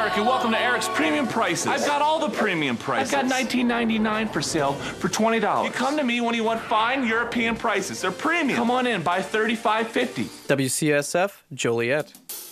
Eric, and welcome to Eric's Premium Prices. I've got all the premium prices. I've got $19.99 for sale for $20. You come to me when you want fine European prices. They're premium. Come on in, buy $35.50. WCSF, Joliet.